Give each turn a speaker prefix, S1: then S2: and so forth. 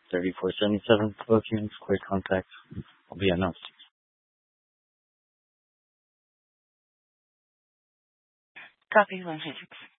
S1: 3477 bookings, quick contact will be announced.
S2: Copy 100.